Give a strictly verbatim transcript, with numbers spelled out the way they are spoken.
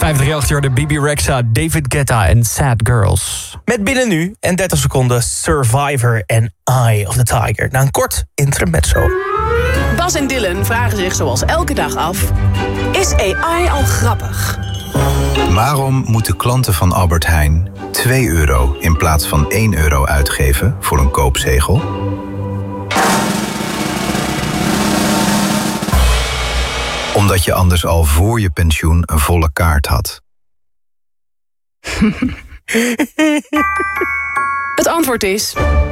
vijfdrieënachtig de B B Rexha, David Guetta en Sad Girls. Met binnen nu en dertig seconden Survivor en Eye of the Tiger. Na een kort intermezzo. Bas en Dylan vragen zich zoals elke dag af: is A I al grappig? Waarom moeten klanten van Albert Heijn twee euro in plaats van één euro uitgeven voor een koopzegel? Omdat je anders al voor je pensioen een volle kaart had. Het antwoord is